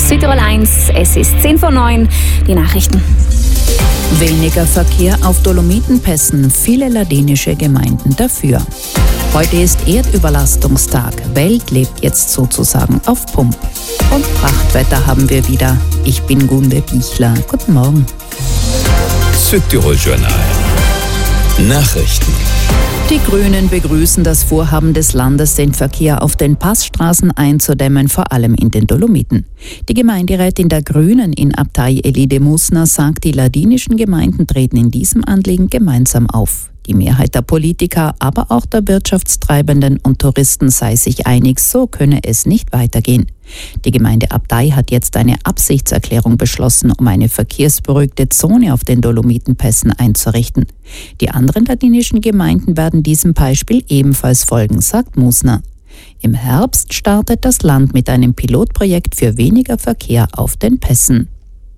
Südtirol 1, es ist 10:09, die Nachrichten. Weniger Verkehr auf Dolomitenpässen, viele ladinische Gemeinden dafür. Heute ist Erdüberlastungstag, Welt lebt jetzt sozusagen auf Pump. Und Prachtwetter haben wir wieder. Ich bin Gunde Bichler, guten Morgen. Südtirol-Journal. Nachrichten. Die Grünen begrüßen das Vorhaben des Landes, den Verkehr auf den Passstraßen einzudämmen, vor allem in den Dolomiten. Die Gemeinderätin der Grünen in Abtei Elide Musner sagt, die ladinischen Gemeinden treten in diesem Anliegen gemeinsam auf. Die Mehrheit der Politiker, aber auch der Wirtschaftstreibenden und Touristen sei sich einig, so könne es nicht weitergehen. Die Gemeinde Abtei hat jetzt eine Absichtserklärung beschlossen, um eine verkehrsberuhigte Zone auf den Dolomitenpässen einzurichten. Die anderen ladinischen Gemeinden werden diesem Beispiel ebenfalls folgen, sagt Musner. Im Herbst startet das Land mit einem Pilotprojekt für weniger Verkehr auf den Pässen.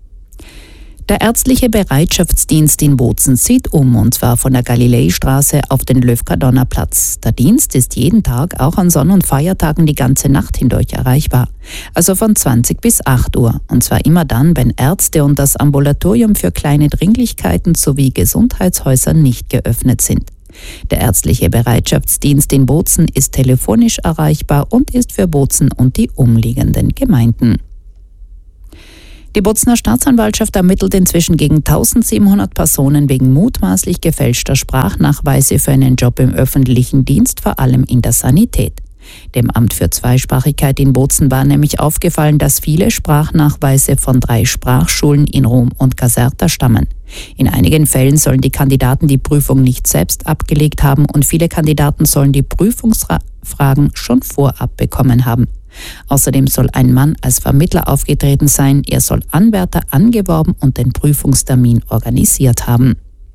Der ärztliche Bereitschaftsdienst in Bozen zieht um, und zwar von der Galileistraße auf den Löwka-Donner-Platz. Der Dienst ist jeden Tag, auch an Sonn- und Feiertagen, die ganze Nacht hindurch erreichbar. Also von 20 bis 8 Uhr. Und zwar immer dann, wenn Ärzte und das Ambulatorium für kleine Dringlichkeiten sowie Gesundheitshäuser nicht geöffnet sind. Der ärztliche Bereitschaftsdienst in Bozen ist telefonisch erreichbar und ist für Bozen und die umliegenden Gemeinden. Die Bozener Staatsanwaltschaft ermittelt inzwischen gegen 1700 Personen wegen mutmaßlich gefälschter Sprachnachweise für einen Job im öffentlichen Dienst, vor allem in der Sanität. Dem Amt für Zweisprachigkeit in Bozen war nämlich aufgefallen, dass viele Sprachnachweise von 3 Sprachschulen in Rom und Caserta stammen. In einigen Fällen sollen die Kandidaten die Prüfung nicht selbst abgelegt haben und viele Kandidaten sollen die Prüfungsfragen schon vorab bekommen haben. Außerdem soll ein Mann als Vermittler aufgetreten sein. Er soll Anwärter angeworben und den Prüfungstermin organisiert haben.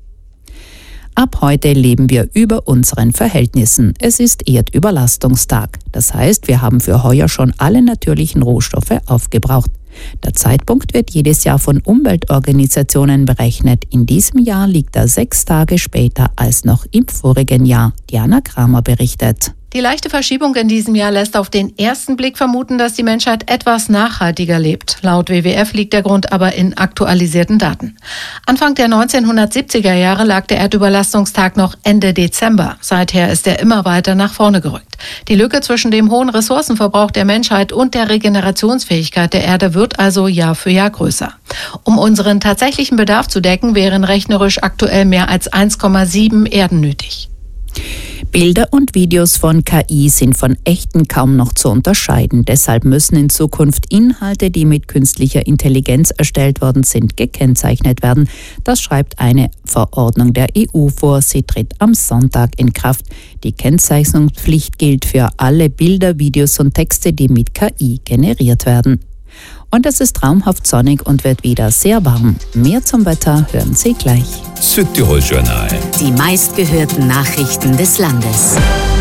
Ab heute leben wir über unseren Verhältnissen. Es ist Erdüberlastungstag. Das heißt, wir haben für heuer schon alle natürlichen Rohstoffe aufgebraucht. Der Zeitpunkt wird jedes Jahr von Umweltorganisationen berechnet. In diesem Jahr liegt er 6 Tage später als noch im vorigen Jahr. Diana Kramer berichtet. Die leichte Verschiebung in diesem Jahr lässt auf den ersten Blick vermuten, dass die Menschheit etwas nachhaltiger lebt. Laut WWF liegt der Grund aber in aktualisierten Daten. Anfang der 1970er Jahre lag der Erdüberlastungstag noch Ende Dezember. Seither ist er immer weiter nach vorne gerückt. Die Lücke zwischen dem hohen Ressourcenverbrauch der Menschheit und der Regenerationsfähigkeit der Erde wird also Jahr für Jahr größer. Um unseren tatsächlichen Bedarf zu decken, wären rechnerisch aktuell mehr als 1,7 Erden nötig. Bilder und Videos von KI sind von echten kaum noch zu unterscheiden. Deshalb müssen in Zukunft Inhalte, die mit künstlicher Intelligenz erstellt worden sind, gekennzeichnet werden. Das schreibt eine Verordnung der EU vor. Sie tritt am Sonntag in Kraft. Die Kennzeichnungspflicht gilt für alle Bilder, Videos und Texte, die mit KI generiert werden. Und es ist traumhaft sonnig und wird wieder sehr warm. Mehr zum Wetter hören Sie gleich. Südtirol-Journal. Die meistgehörten Nachrichten des Landes.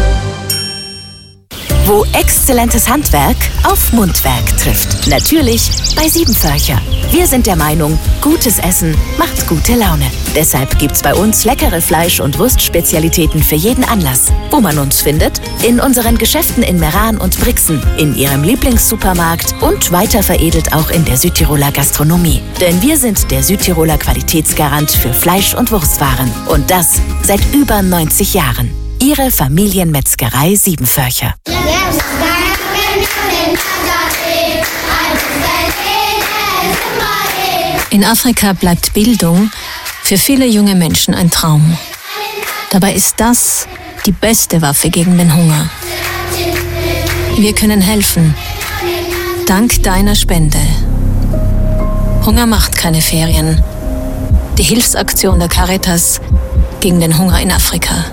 Wo exzellentes Handwerk auf Mundwerk trifft. Natürlich bei Siebenförcher. Wir sind der Meinung, gutes Essen macht gute Laune. Deshalb gibt's bei uns leckere Fleisch- und Wurstspezialitäten für jeden Anlass. Wo man uns findet? In unseren Geschäften in Meran und Brixen, in Ihrem Lieblingssupermarkt und weiter veredelt auch in der Südtiroler Gastronomie. Denn wir sind der Südtiroler Qualitätsgarant für Fleisch- und Wurstwaren. Und das seit über 90 Jahren. Ihre Familienmetzgerei Siebenförcher. In Afrika bleibt Bildung für viele junge Menschen ein Traum. Dabei ist das die beste Waffe gegen den Hunger. Wir können helfen. Dank deiner Spende. Hunger macht keine Ferien. Die Hilfsaktion der Caritas gegen den Hunger in Afrika.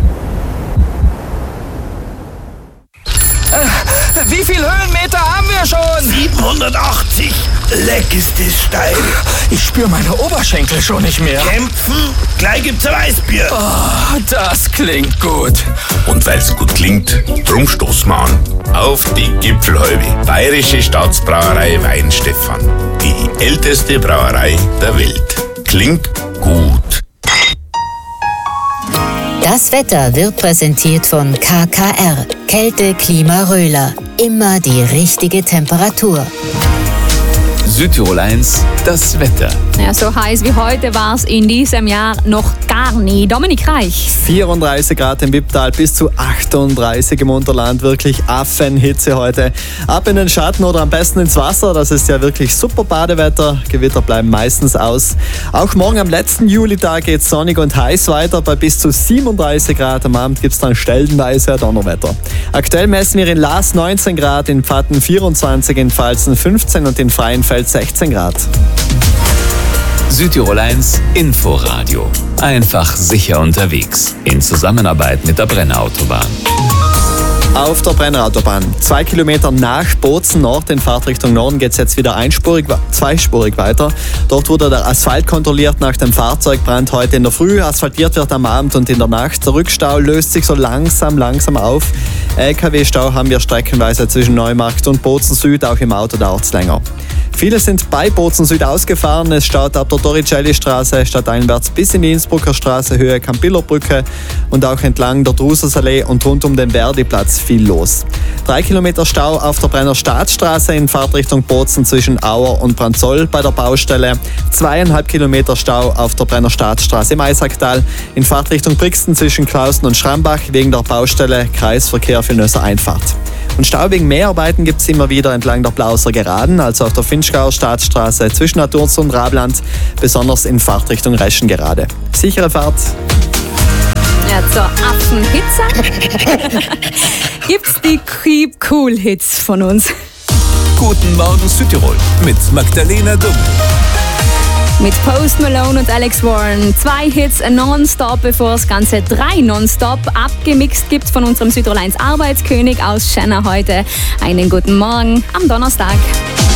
Wie viel Höhenmeter haben wir schon? 780. Leck ist es steil. Ich spüre meine Oberschenkel schon nicht mehr. Kämpfen? Gleich gibt's ein Weißbier. Oh, das klingt gut. Und weil's gut klingt, drum stoßen wir an. Auf die Gipfelhalbe. Bayerische Staatsbrauerei Weinstefan. Die älteste Brauerei der Welt. Klingt gut. Das Wetter wird präsentiert von KKR. Kälte, Klima, Röhler. Immer die richtige Temperatur. Südtirol 1, das Wetter. Ja, so heiß wie heute war es in diesem Jahr noch gar nie. Dominik Reich. 34 Grad im Wipptal, bis zu 38 im Unterland. Wirklich Affenhitze heute. Ab in den Schatten oder am besten ins Wasser. Das ist ja wirklich super Badewetter. Gewitter bleiben meistens aus. Auch morgen am letzten Julitag geht es sonnig und heiß weiter. Bei bis zu 37 Grad am Abend gibt es dann stellenweise Donnerwetter. Aktuell messen wir in Laas 19 Grad, in Pfatten 24, in Pfalzen 15 und in Freienfeld 16 Grad. Südtirol 1 Inforadio. Einfach sicher unterwegs. In Zusammenarbeit mit der Brennerautobahn. Auf der Brennerautobahn. 2 Kilometer nach Bozen Nord in Fahrtrichtung Norden geht es jetzt wieder zweispurig weiter. Dort wurde der Asphalt kontrolliert nach dem Fahrzeugbrand heute in der Früh. Asphaltiert wird am Abend und in der Nacht. Der Rückstau löst sich so langsam auf. LKW-Stau haben wir streckenweise zwischen Neumarkt und Bozen Süd. Auch im Auto dauert es länger. Viele sind bei Bozen Süd ausgefahren. Es staut ab der Torricelli-Straße stadteinwärts bis in die Innsbrucker Straße Höhe Campillerbrücke und auch entlang der Drusersallee und rund um den Verdi-Platz viel los. 3 Kilometer Stau auf der Brenner Staatsstraße in Fahrtrichtung Bozen zwischen Auer und Branzoll bei der Baustelle. 2,5 Kilometer Stau auf der Brenner Staatsstraße im Eisacktal in Fahrtrichtung Brixen zwischen Klausen und Schrambach wegen der Baustelle Kreisverkehr Villeneuser Einfahrt. Und Stau wegen Mehrarbeiten gibt es immer wieder entlang der Blauser Geraden, also auf der Finchgauer Staatsstraße zwischen Naturz und Rabland, besonders in Fahrtrichtung Reschengerade. Sichere Fahrt! Ja, zur Affenhitze gibt's die Keep Cool Hits von uns. Guten Morgen Südtirol mit Magdalena Dumm. Mit Post Malone und Alex Warren. 2 Hits nonstop, bevor es Ganze 3 nonstop abgemixt gibt von unserem Südtirol 1 Arbeitskönig aus Schenna heute. Einen guten Morgen am Donnerstag.